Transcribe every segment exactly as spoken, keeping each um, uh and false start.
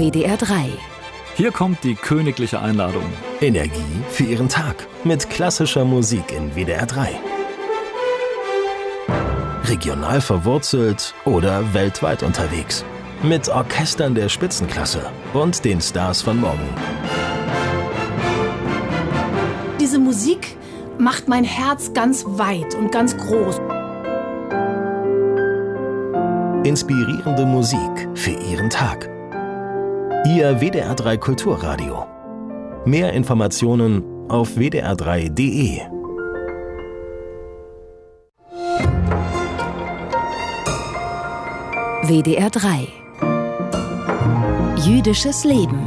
W D R drei. Hier kommt die königliche Einladung. Energie für Ihren Tag mit klassischer Musik in W D R drei. Regional verwurzelt oder weltweit unterwegs. Mit Orchestern der Spitzenklasse und den Stars von morgen. Diese Musik macht mein Herz ganz weit und ganz groß. Inspirierende Musik für Ihren Tag. Ihr W D R drei Kulturradio. Mehr Informationen auf w d r drei punkt d e. W D R drei. Jüdisches Leben.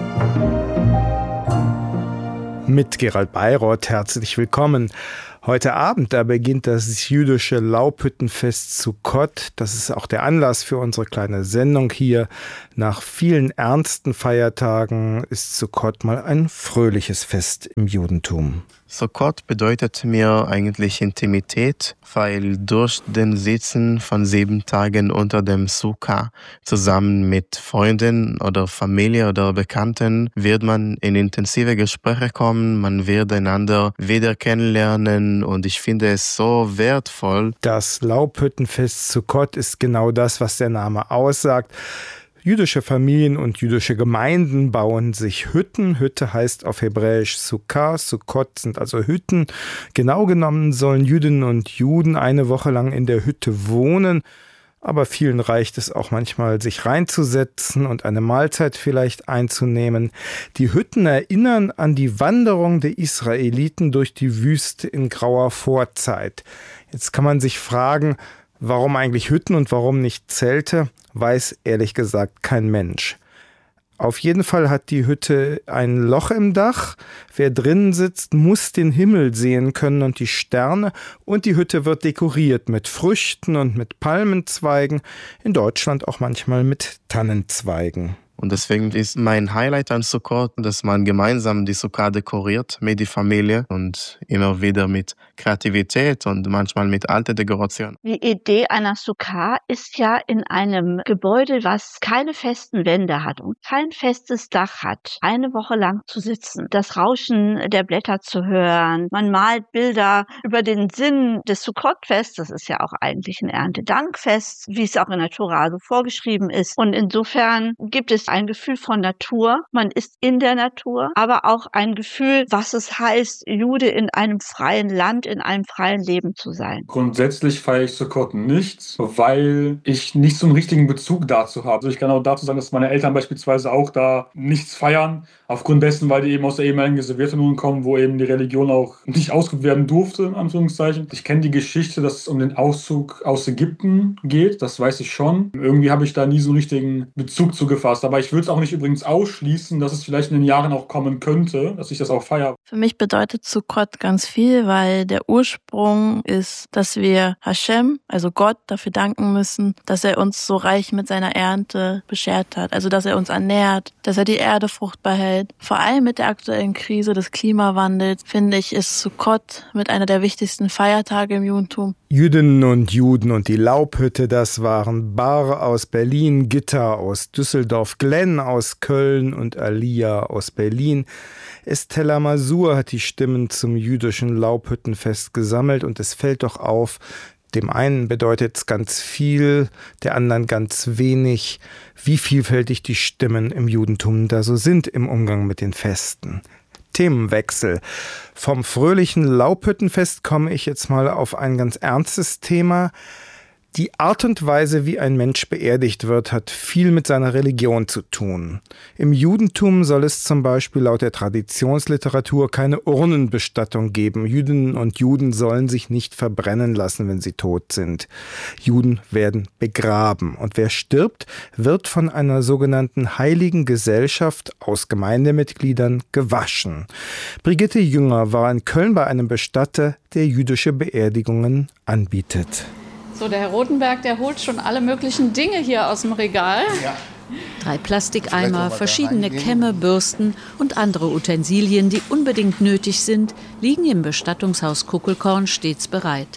Mit Gerald Bayroth herzlich willkommen. Heute Abend, da beginnt das jüdische Laubhüttenfest Sukkot. Das ist auch der Anlass für unsere kleine Sendung hier. Nach vielen ernsten Feiertagen ist Sukkot mal ein fröhliches Fest im Judentum. Sukkot bedeutet mir eigentlich Intimität, weil durch den Sitzen von sieben Tagen unter dem Sukkah zusammen mit Freunden oder Familie oder Bekannten wird man in intensive Gespräche kommen, man wird einander wieder kennenlernen und ich finde es so wertvoll. Das Laubhüttenfest Sukkot ist genau das, was der Name aussagt. Jüdische Familien und jüdische Gemeinden bauen sich Hütten. Hütte heißt auf Hebräisch Sukkah. Sukkot sind also Hütten. Genau genommen sollen Jüdinnen und Juden eine Woche lang in der Hütte wohnen. Aber vielen reicht es auch manchmal, sich reinzusetzen und eine Mahlzeit vielleicht einzunehmen. Die Hütten erinnern an die Wanderung der Israeliten durch die Wüste in grauer Vorzeit. Jetzt kann man sich fragen, warum eigentlich Hütten und warum nicht Zelte? Weiß ehrlich gesagt kein Mensch. Auf jeden Fall hat die Hütte ein Loch im Dach. Wer drinnen sitzt, muss den Himmel sehen können und die Sterne. Und die Hütte wird dekoriert mit Früchten und mit Palmenzweigen. In Deutschland auch manchmal mit Tannenzweigen. Und deswegen ist mein Highlight an Sukkot, dass man gemeinsam die Sukkah dekoriert mit der Familie und immer wieder mit Kreativität und manchmal mit alter Dekoration. Die Idee einer Sukkah ist ja in einem Gebäude, was keine festen Wände hat und kein festes Dach hat, eine Woche lang zu sitzen, das Rauschen der Blätter zu hören. Man malt Bilder über den Sinn des Sukkot-Fests, das ist ja auch eigentlich ein Erntedankfest, wie es auch in der Tora so vorgeschrieben ist. Und insofern gibt es ein Gefühl von Natur, man ist in der Natur, aber auch ein Gefühl, was es heißt, Jude in einem freien Land, in einem freien Leben zu sein. Grundsätzlich feiere ich Sukkot nicht, weil ich nicht so einen richtigen Bezug dazu habe. Also ich kann auch dazu sagen, dass meine Eltern beispielsweise auch da nichts feiern, aufgrund dessen, weil die eben aus der ehemaligen Sowjetunion kommen, wo eben die Religion auch nicht ausgeübt werden durfte, in Anführungszeichen. Ich kenne die Geschichte, dass es um den Auszug aus Ägypten geht, das weiß ich schon. Irgendwie habe ich da nie so einen richtigen Bezug zu gefasst, aber ich würde es auch nicht übrigens ausschließen, dass es vielleicht in den Jahren auch kommen könnte, dass ich das auch feiere. Für mich bedeutet Sukkot ganz viel, weil der Ursprung ist, dass wir Hashem, also Gott, dafür danken müssen, dass er uns so reich mit seiner Ernte beschert hat. Also dass er uns ernährt, dass er die Erde fruchtbar hält. Vor allem mit der aktuellen Krise des Klimawandels, finde ich, ist Sukkot mit einer der wichtigsten Feiertage im Judentum. Jüdinnen und Juden und die Laubhütte, das waren Bar aus Berlin, Gitter aus Düsseldorf, Glenn aus Köln und Alia aus Berlin. Estella Masur hat die Stimmen zum jüdischen Laubhüttenfest gesammelt und es fällt doch auf, dem einen bedeutet es ganz viel, der anderen ganz wenig, wie vielfältig die Stimmen im Judentum da so sind im Umgang mit den Festen. Themenwechsel. Vom fröhlichen Laubhüttenfest komme ich jetzt mal auf ein ganz ernstes Thema. Die Art und Weise, wie ein Mensch beerdigt wird, hat viel mit seiner Religion zu tun. Im Judentum soll es zum Beispiel laut der Traditionsliteratur keine Urnenbestattung geben. Jüdinnen und Juden sollen sich nicht verbrennen lassen, wenn sie tot sind. Juden werden begraben. Und wer stirbt, wird von einer sogenannten heiligen Gesellschaft aus Gemeindemitgliedern gewaschen. Brigitte Jünger war in Köln bei einem Bestatter, der jüdische Beerdigungen anbietet. So, der Herr Rotenberg, der holt schon alle möglichen Dinge hier aus dem Regal. Ja. Drei Plastikeimer, verschiedene Kämme, Bürsten und andere Utensilien, die unbedingt nötig sind, liegen im Bestattungshaus Kuckelkorn stets bereit.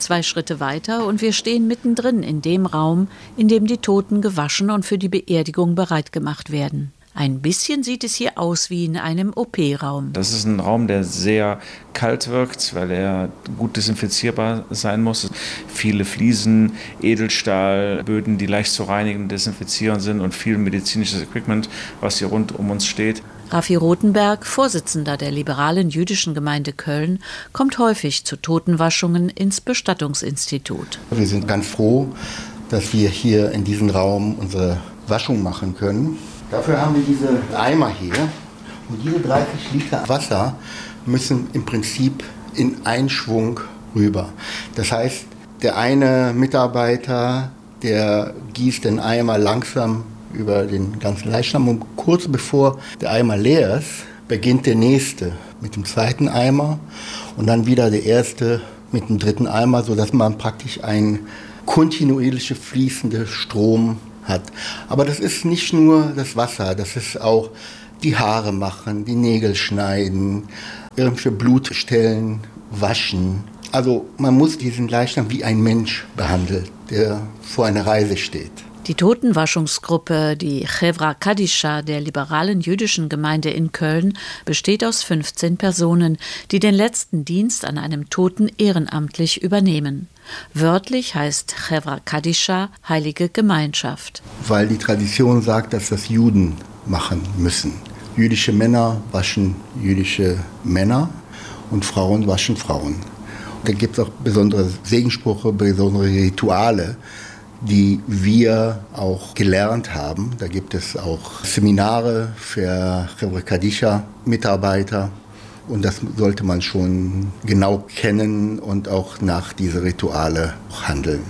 zwei Schritte weiter und wir stehen mittendrin in dem Raum, in dem die Toten gewaschen und für die Beerdigung bereit gemacht werden. Ein bisschen sieht es hier aus wie in einem O P-Raum. Das ist ein Raum, der sehr kalt wirkt, weil er gut desinfizierbar sein muss. Viele Fliesen, Edelstahlböden, die leicht zu reinigen und desinfizieren sind und viel medizinisches Equipment, was hier rund um uns steht. Raffi Rothenberg, Vorsitzender der liberalen jüdischen Gemeinde Köln, kommt häufig zu Totenwaschungen ins Bestattungsinstitut. Wir sind ganz froh, dass wir hier in diesem Raum unsere Waschung machen können. Dafür haben wir diese Eimer hier und diese dreißig Liter Wasser müssen im Prinzip in Einschwung rüber. Das heißt, der eine Mitarbeiter, der gießt den Eimer langsam über den ganzen Leichnam und kurz bevor der Eimer leer ist, beginnt der nächste mit dem zweiten Eimer und dann wieder der erste mit dem dritten Eimer, sodass man praktisch einen kontinuierlichen fließenden Strom hat. Aber das ist nicht nur das Wasser, das ist auch die Haare machen, die Nägel schneiden, irgendwelche Blutstellen waschen. Also man muss diesen Leichnam wie ein Mensch behandeln, der vor einer Reise steht. Die Totenwaschungsgruppe, die Chevra Kadisha der liberalen jüdischen Gemeinde in Köln, besteht aus fünfzehn Personen, die den letzten Dienst an einem Toten ehrenamtlich übernehmen. Wörtlich heißt Chevra Kadisha Heilige Gemeinschaft. Weil die Tradition sagt, dass das Juden machen müssen. Jüdische Männer waschen jüdische Männer und Frauen waschen Frauen. Da gibt es auch besondere Segenssprüche, besondere Rituale, die wir auch gelernt haben. Da gibt es auch Seminare für Chevra Kadisha Mitarbeiter. Und das sollte man schon genau kennen und auch nach diesen Rituale handeln.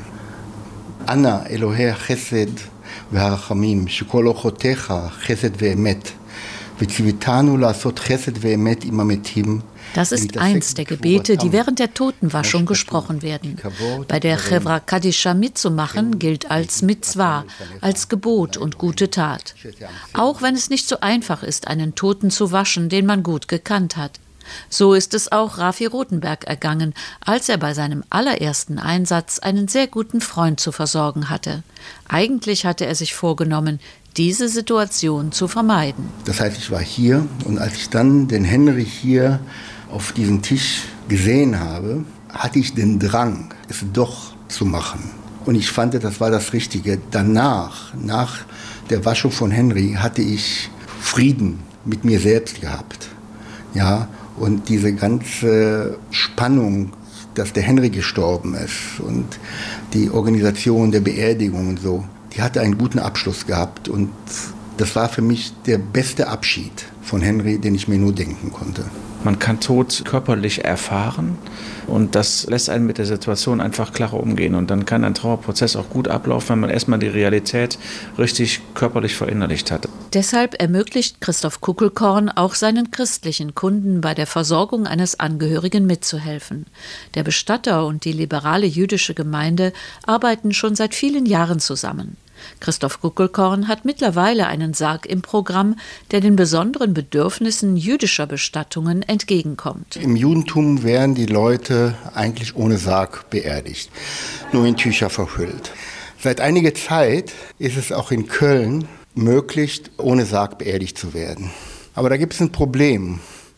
Anna Elohei Chesed ve'harachamim, shekol ochotecha Chesed ve'emet, v'tzivitanu la'asot Chesed ve'emet im hametim. Das ist eins der Gebete, die während der Totenwaschung gesprochen werden. Bei der Chevra Kadisha mitzumachen gilt als Mitzvah, als Gebot und gute Tat. Auch wenn es nicht so einfach ist, einen Toten zu waschen, den man gut gekannt hat. So ist es auch Raffi Rothenberg ergangen, als er bei seinem allerersten Einsatz einen sehr guten Freund zu versorgen hatte. Eigentlich hatte er sich vorgenommen, diese Situation zu vermeiden. Das heißt, ich war hier und als ich dann den Henry hier auf diesem Tisch gesehen habe, hatte ich den Drang, es doch zu machen. Und ich fand, das war das Richtige. Danach, nach der Waschung von Henry, hatte ich Frieden mit mir selbst gehabt. Ja, und diese ganze Spannung, dass der Henry gestorben ist und die Organisation der Beerdigung und so, die hatte einen guten Abschluss gehabt. Und das war für mich der beste Abschied von Henry, den ich mir nur denken konnte. Man kann Tod körperlich erfahren und das lässt einen mit der Situation einfach klarer umgehen. Und dann kann ein Trauerprozess auch gut ablaufen, wenn man erstmal die Realität richtig körperlich verinnerlicht hat. Deshalb ermöglicht Christoph Kuckelkorn auch seinen christlichen Kunden bei der Versorgung eines Angehörigen mitzuhelfen. Der Bestatter und die liberale jüdische Gemeinde arbeiten schon seit vielen Jahren zusammen. Christoph Kuckelkorn hat mittlerweile einen Sarg im Programm, der den besonderen Bedürfnissen jüdischer Bestattungen entgegenkommt. Im Judentum werden die Leute eigentlich ohne Sarg beerdigt, nur in Tücher verhüllt. Seit einiger Zeit ist es auch in Köln möglich, ohne Sarg beerdigt zu werden. Aber da gibt es ein Problem,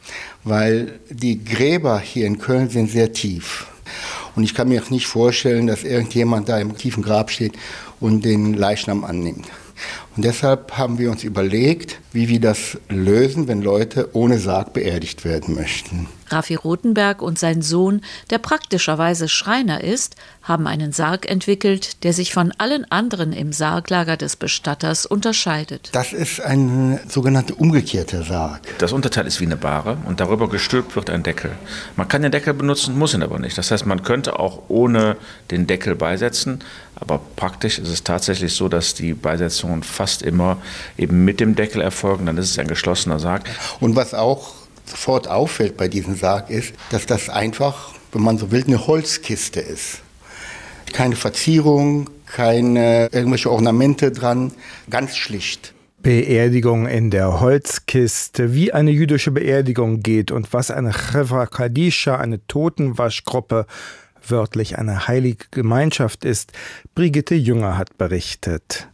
weil die Gräber hier in Köln sind sehr tief. Und ich kann mir auch nicht vorstellen, dass irgendjemand da im tiefen Grab steht und den Leichnam annimmt. Und deshalb haben wir uns überlegt, wie wir das lösen, wenn Leute ohne Sarg beerdigt werden möchten. Raffi Rothenberg und sein Sohn, der praktischerweise Schreiner ist, haben einen Sarg entwickelt, der sich von allen anderen im Sarglager des Bestatters unterscheidet. Das ist ein sogenannter umgekehrter Sarg. Das Unterteil ist wie eine Bahre und darüber gestülpt wird ein Deckel. Man kann den Deckel benutzen, muss ihn aber nicht. Das heißt, man könnte auch ohne den Deckel beisetzen, aber praktisch ist es tatsächlich so, dass die Beisetzungen fast immer eben mit dem Deckel erfolgen, dann ist es ein geschlossener Sarg. Und was auch sofort auffällt bei diesem Sarg ist, dass das einfach, wenn man so will, eine Holzkiste ist. Keine Verzierung, keine irgendwelche Ornamente dran, ganz schlicht. Beerdigung in der Holzkiste, wie eine jüdische Beerdigung geht und was eine Chevra Kadisha, eine Totenwaschgruppe, wörtlich eine heilige Gemeinschaft ist. Brigitte Jünger hat berichtet.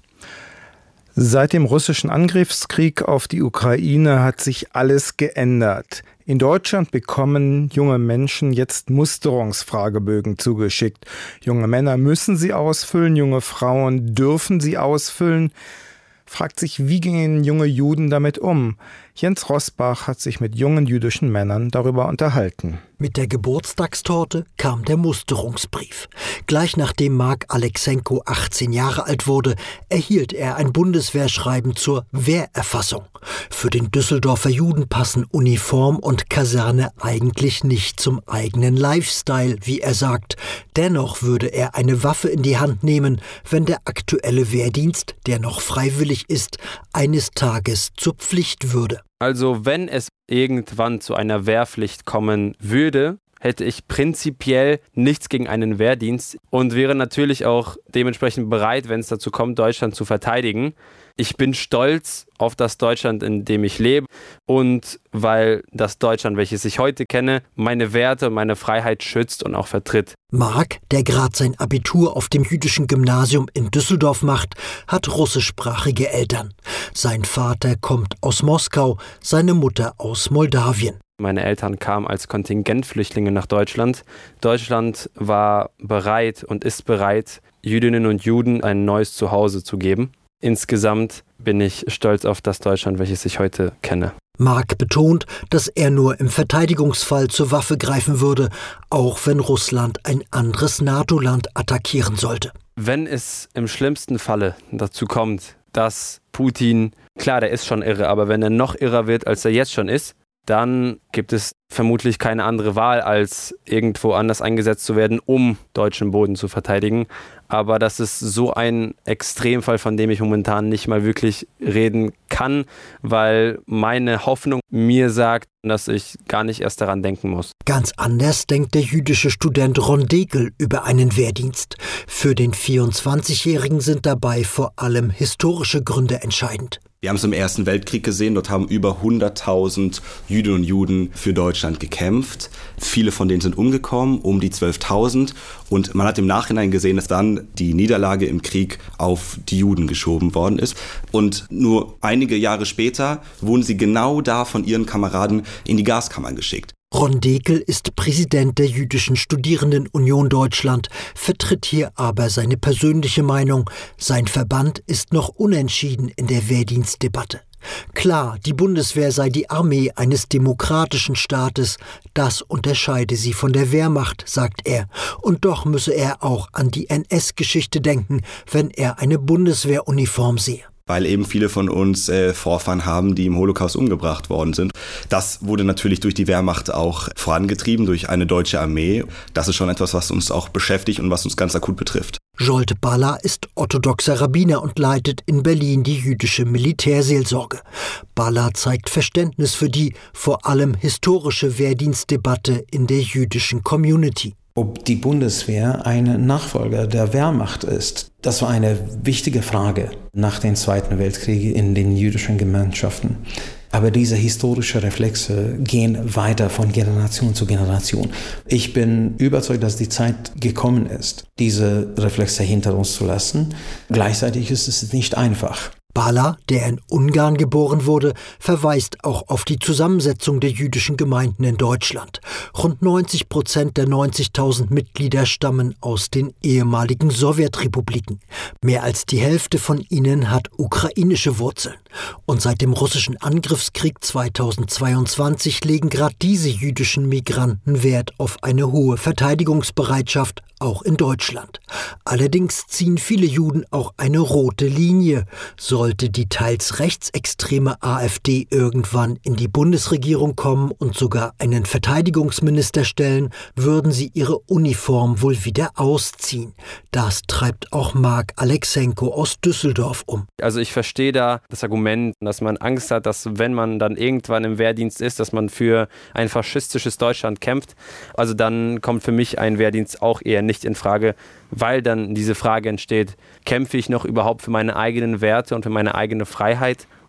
Seit dem russischen Angriffskrieg auf die Ukraine hat sich alles geändert. In Deutschland bekommen junge Menschen jetzt Musterungsfragebögen zugeschickt. Junge Männer müssen sie ausfüllen, junge Frauen dürfen sie ausfüllen. Fragt sich, wie gehen junge Juden damit um? Jens Rosbach hat sich mit jungen jüdischen Männern darüber unterhalten. Mit der Geburtstagstorte kam der Musterungsbrief. Gleich nachdem Mark Alexenko achtzehn Jahre alt wurde, erhielt er ein Bundeswehrschreiben zur Wehrerfassung. Für den Düsseldorfer Juden passen Uniform und Kaserne eigentlich nicht zum eigenen Lifestyle, wie er sagt. Dennoch würde er eine Waffe in die Hand nehmen, wenn der aktuelle Wehrdienst, der noch freiwillig ist, eines Tages zur Pflicht würde. Also wenn es irgendwann zu einer Wehrpflicht kommen würde, hätte ich prinzipiell nichts gegen einen Wehrdienst und wäre natürlich auch dementsprechend bereit, wenn es dazu kommt, Deutschland zu verteidigen. Ich bin stolz auf das Deutschland, in dem ich lebe und weil das Deutschland, welches ich heute kenne, meine Werte und meine Freiheit schützt und auch vertritt. Mark, der gerade sein Abitur auf dem jüdischen Gymnasium in Düsseldorf macht, hat russischsprachige Eltern. Sein Vater kommt aus Moskau, seine Mutter aus Moldawien. Meine Eltern kamen als Kontingentflüchtlinge nach Deutschland. Deutschland war bereit und ist bereit, Jüdinnen und Juden ein neues Zuhause zu geben. Insgesamt bin ich stolz auf das Deutschland, welches ich heute kenne. Mark betont, dass er nur im Verteidigungsfall zur Waffe greifen würde, auch wenn Russland ein anderes NATO-Land attackieren sollte. Wenn es im schlimmsten Falle dazu kommt, dass Putin, klar, der ist schon irre, aber wenn er noch irrer wird, als er jetzt schon ist, dann gibt es vermutlich keine andere Wahl, als irgendwo anders eingesetzt zu werden, um deutschen Boden zu verteidigen. Aber das ist so ein Extremfall, von dem ich momentan nicht mal wirklich reden kann, weil meine Hoffnung mir sagt, dass ich gar nicht erst daran denken muss. Ganz anders denkt der jüdische Student Ron Dekel über einen Wehrdienst. Für den vierundzwanzigjährigen sind dabei vor allem historische Gründe entscheidend. Wir haben es im Ersten Weltkrieg gesehen, dort haben über hunderttausend Jüdinnen und Juden für Deutschland gekämpft. Viele von denen sind umgekommen, um die zwölftausend. Und man hat im Nachhinein gesehen, dass dann die Niederlage im Krieg auf die Juden geschoben worden ist. Und nur einige Jahre später wurden sie genau da von ihren Kameraden in die Gaskammern geschickt. Ron Dekel ist Präsident der Jüdischen Studierendenunion Deutschland, vertritt hier aber seine persönliche Meinung. Sein Verband ist noch unentschieden in der Wehrdienstdebatte. Klar, die Bundeswehr sei die Armee eines demokratischen Staates. Das unterscheide sie von der Wehrmacht, sagt er. Und doch müsse er auch an die N S-Geschichte denken, wenn er eine Bundeswehruniform sehe. Weil eben viele von uns äh, Vorfahren haben, die im Holocaust umgebracht worden sind. Das wurde natürlich durch die Wehrmacht auch vorangetrieben, durch eine deutsche Armee. Das ist schon etwas, was uns auch beschäftigt und was uns ganz akut betrifft. Zsolt Balla ist orthodoxer Rabbiner und leitet in Berlin die jüdische Militärseelsorge. Balla zeigt Verständnis für die vor allem historische Wehrdienstdebatte in der jüdischen Community. Ob die Bundeswehr ein Nachfolger der Wehrmacht ist, das war eine wichtige Frage nach dem Zweiten Weltkrieg in den jüdischen Gemeinschaften. Aber diese historischen Reflexe gehen weiter von Generation zu Generation. Ich bin überzeugt, dass die Zeit gekommen ist, diese Reflexe hinter uns zu lassen. Gleichzeitig ist es nicht einfach. Balla, der in Ungarn geboren wurde, verweist auch auf die Zusammensetzung der jüdischen Gemeinden in Deutschland. Rund neunzig Prozent der neunzigtausend Mitglieder stammen aus den ehemaligen Sowjetrepubliken. Mehr als die Hälfte von ihnen hat ukrainische Wurzeln. Und seit dem russischen Angriffskrieg zweitausendzweiundzwanzig legen gerade diese jüdischen Migranten Wert auf eine hohe Verteidigungsbereitschaft, auch in Deutschland. Allerdings ziehen viele Juden auch eine rote Linie. Sollte die teils rechtsextreme AfD irgendwann in die Bundesregierung kommen und sogar einen Verteidigungsminister stellen, würden sie ihre Uniform wohl wieder ausziehen. Das treibt auch Mark Alexenko aus Düsseldorf um. Also ich verstehe da das Argument, dass man Angst hat, dass wenn man dann irgendwann im Wehrdienst ist, dass man für ein faschistisches Deutschland kämpft. Also dann kommt für mich ein Wehrdienst auch eher nicht in Frage, weil dann diese Frage entsteht, kämpfe ich noch überhaupt für meine eigenen Werte und für meine eigene Freiheit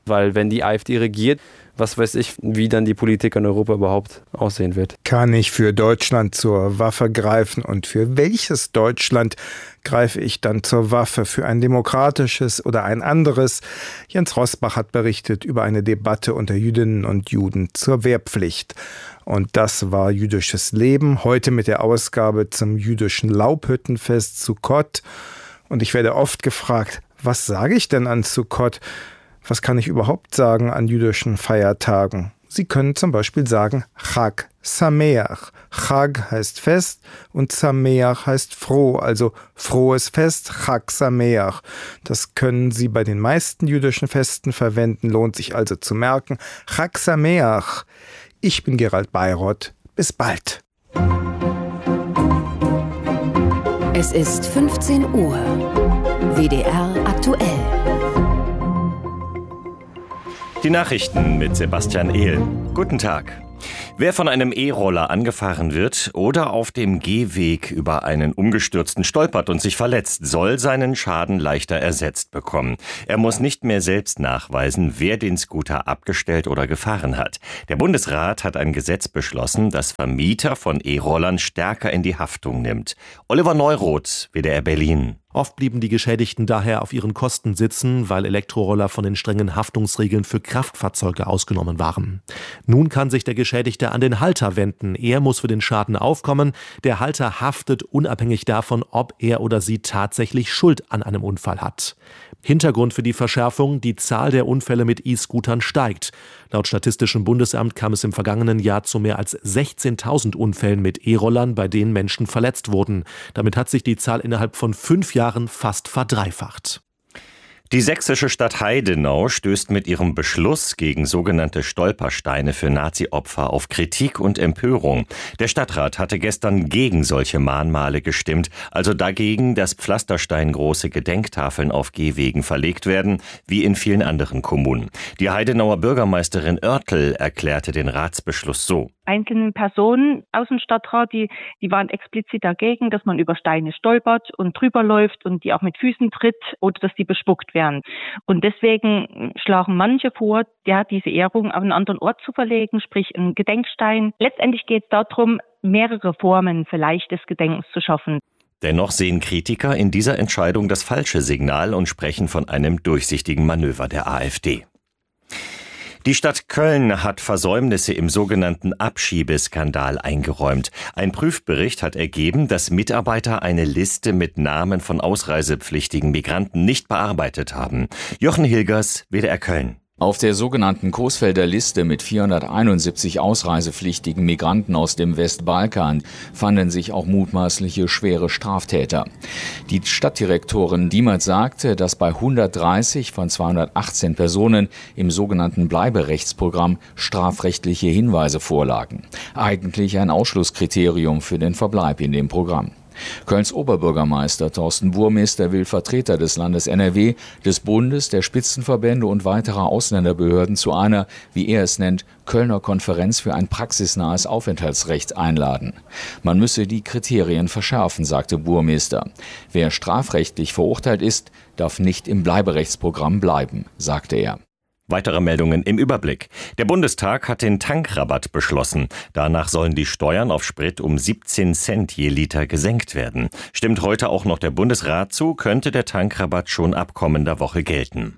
Weil wenn die AfD regiert, was weiß ich, wie dann die Politik in Europa überhaupt aussehen wird. Kann ich für Deutschland zur Waffe greifen und für welches Deutschland greife ich dann zur Waffe? Für ein demokratisches oder ein anderes? Jens Rosbach hat berichtet über eine Debatte unter Jüdinnen und Juden zur Wehrpflicht. Und das war jüdisches Leben, heute mit der Ausgabe zum jüdischen Laubhüttenfest Sukkot. Und ich werde oft gefragt, was sage ich denn an Sukkot? Was kann ich überhaupt sagen an jüdischen Feiertagen? Sie können zum Beispiel sagen Chag Sameach. Chag heißt Fest und Sameach heißt froh, also frohes Fest, Chag Sameach. Das können Sie bei den meisten jüdischen Festen verwenden, lohnt sich also zu merken. Chag Sameach. Ich bin Gerald Bayroth. Bis bald. Es ist fünfzehn Uhr. W D R aktuell. Die Nachrichten mit Sebastian Ehl. Guten Tag. Wer von einem E-Roller angefahren wird oder auf dem Gehweg über einen Umgestürzten stolpert und sich verletzt, soll seinen Schaden leichter ersetzt bekommen. Er muss nicht mehr selbst nachweisen, wer den Scooter abgestellt oder gefahren hat. Der Bundesrat hat ein Gesetz beschlossen, das Vermieter von E-Rollern stärker in die Haftung nimmt. Oliver Neuroth, W D R Berlin. Oft blieben die Geschädigten daher auf ihren Kosten sitzen, weil Elektroroller von den strengen Haftungsregeln für Kraftfahrzeuge ausgenommen waren. Nun kann sich der Geschädigte an den Halter wenden. Er muss für den Schaden aufkommen. Der Halter haftet unabhängig davon, ob er oder sie tatsächlich Schuld an einem Unfall hat. Hintergrund für die Verschärfung: die Zahl der Unfälle mit E-Scootern steigt. Laut Statistischem Bundesamt kam es im vergangenen Jahr zu mehr als sechzehntausend Unfällen mit E-Rollern, bei denen Menschen verletzt wurden. Damit hat sich die Zahl innerhalb von fünf Jahren fast verdreifacht. Die sächsische Stadt Heidenau stößt mit ihrem Beschluss gegen sogenannte Stolpersteine für Nazi-Opfer auf Kritik und Empörung. Der Stadtrat hatte gestern gegen solche Mahnmale gestimmt, also dagegen, dass pflastersteingroße Gedenktafeln auf Gehwegen verlegt werden, wie in vielen anderen Kommunen. Die Heidenauer Bürgermeisterin Oertel erklärte den Ratsbeschluss so: Einzelne Personen aus dem Stadtrat, die, die waren explizit dagegen, dass man über Steine stolpert und drüber läuft und die auch mit Füßen tritt oder dass die bespuckt werden. Und deswegen schlagen manche vor, ja, diese Ehrung auf einen anderen Ort zu verlegen, sprich einen Gedenkstein. Letztendlich geht es darum, mehrere Formen für leichtes Gedenkens zu schaffen. Dennoch sehen Kritiker in dieser Entscheidung das falsche Signal und sprechen von einem durchsichtigen Manöver der AfD. Die Stadt Köln hat Versäumnisse im sogenannten Abschiebeskandal eingeräumt. Ein Prüfbericht hat ergeben, dass Mitarbeiter eine Liste mit Namen von ausreisepflichtigen Migranten nicht bearbeitet haben. Jochen Hilgers, W D R Köln. Auf der sogenannten Coesfelder Liste mit vierhunderteinundsiebzig ausreisepflichtigen Migranten aus dem Westbalkan fanden sich auch mutmaßliche schwere Straftäter. Die Stadtdirektorin Diemert sagte, dass bei hundertdreißig von zweihundertachtzehn Personen im sogenannten Bleiberechtsprogramm strafrechtliche Hinweise vorlagen. Eigentlich ein Ausschlusskriterium für den Verbleib in dem Programm. Kölns Oberbürgermeister Thorsten Burmester will Vertreter des Landes N R W, des Bundes, der Spitzenverbände und weiterer Ausländerbehörden zu einer, wie er es nennt, Kölner Konferenz für ein praxisnahes Aufenthaltsrecht einladen. Man müsse die Kriterien verschärfen, sagte Burmester. Wer strafrechtlich verurteilt ist, darf nicht im Bleiberechtsprogramm bleiben, sagte er. Weitere Meldungen im Überblick. Der Bundestag hat den Tankrabatt beschlossen. Danach sollen die Steuern auf Sprit um siebzehn Cent je Liter gesenkt werden. Stimmt heute auch noch der Bundesrat zu, könnte der Tankrabatt schon ab kommender Woche gelten.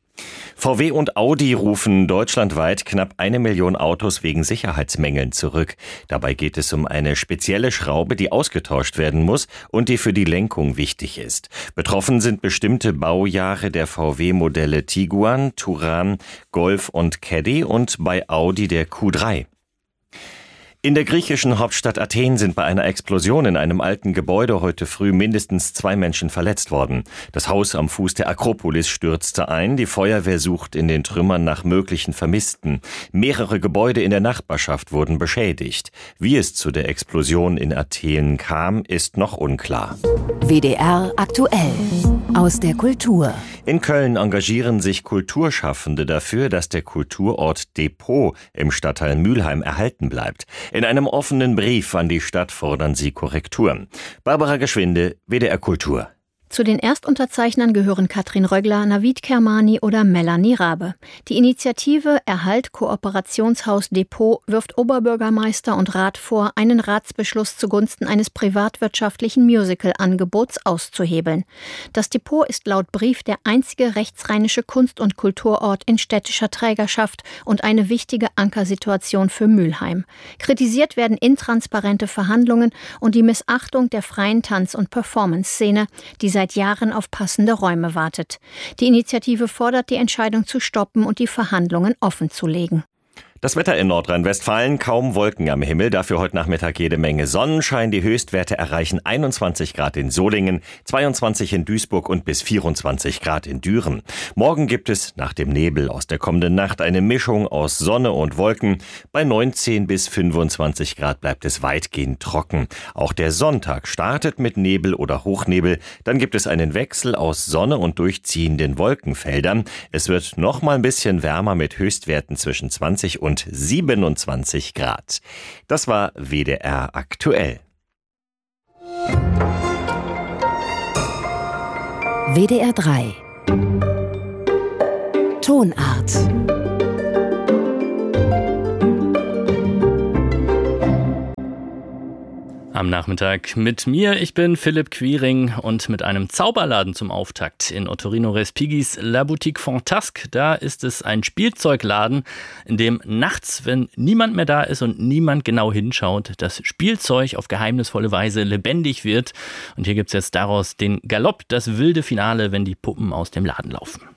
V W und Audi rufen deutschlandweit knapp eine Million Autos wegen Sicherheitsmängeln zurück. Dabei geht es um eine spezielle Schraube, die ausgetauscht werden muss und die für die Lenkung wichtig ist. Betroffen sind bestimmte Baujahre der V W-Modelle Tiguan, Touran, Golf und Caddy und bei Audi der Q drei. In der griechischen Hauptstadt Athen sind bei einer Explosion in einem alten Gebäude heute früh mindestens zwei Menschen verletzt worden. Das Haus am Fuß der Akropolis stürzte ein. Die Feuerwehr sucht in den Trümmern nach möglichen Vermissten. Mehrere Gebäude in der Nachbarschaft wurden beschädigt. Wie es zu der Explosion in Athen kam, ist noch unklar. W D R aktuell. Aus der Kultur. In Köln engagieren sich Kulturschaffende dafür, dass der Kulturort Depot im Stadtteil Mülheim erhalten bleibt. In einem offenen Brief an die Stadt fordern sie Korrekturen. Barbara Geschwinde, W D R Kultur. Zu den Erstunterzeichnern gehören Katrin Röggler, Navid Kermani oder Melanie Rabe. Die Initiative Erhalt Kooperationshaus Depot wirft Oberbürgermeister und Rat vor, einen Ratsbeschluss zugunsten eines privatwirtschaftlichen Musical-Angebots auszuhebeln. Das Depot ist laut Brief der einzige rechtsrheinische Kunst- und Kulturort in städtischer Trägerschaft und eine wichtige Ankersituation für Mülheim. Kritisiert werden intransparente Verhandlungen und die Missachtung der freien Tanz- und Performance-Szene, die seit seit Jahren auf passende Räume wartet. Die Initiative fordert, die Entscheidung zu stoppen und die Verhandlungen offenzulegen. Das Wetter in Nordrhein-Westfalen, kaum Wolken am Himmel, dafür heute Nachmittag jede Menge Sonnenschein. Die Höchstwerte erreichen einundzwanzig Grad in Solingen, zweiundzwanzig in Duisburg und bis vierundzwanzig Grad in Düren. Morgen gibt es nach dem Nebel aus der kommenden Nacht eine Mischung aus Sonne und Wolken. Bei neunzehn bis fünfundzwanzig Grad bleibt es weitgehend trocken. Auch der Sonntag startet mit Nebel oder Hochnebel. Dann gibt es einen Wechsel aus Sonne und durchziehenden Wolkenfeldern. Es wird noch mal ein bisschen wärmer mit Höchstwerten zwischen zwanzig und siebenundzwanzig Grad. Das war W D R aktuell. W D R drei Tonart. Am Nachmittag mit mir, ich bin Philipp Quiring und mit einem Zauberladen zum Auftakt in Ottorino Respigis La Boutique Fantasque. Da ist es ein Spielzeugladen, in dem nachts, wenn niemand mehr da ist und niemand genau hinschaut, das Spielzeug auf geheimnisvolle Weise lebendig wird. Und hier gibt es jetzt daraus den Galopp, das wilde Finale, wenn die Puppen aus dem Laden laufen.